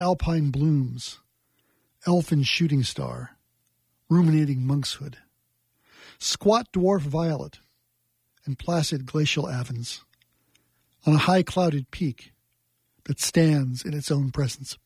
alpine blooms, elfin shooting star, ruminating monkshood, squat dwarf violet, and placid glacial avens, on a high clouded peak that stands in its own presence.